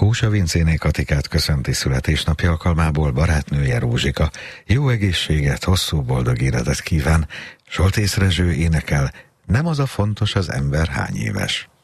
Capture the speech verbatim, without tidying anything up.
Kósa Vincéné Katikát köszönti születésnapja alkalmából barátnője Rózsika. Jó egészséget, hosszú boldog életet kíván. Soltész Rezső énekel, nem az a fontos, az ember hány éves.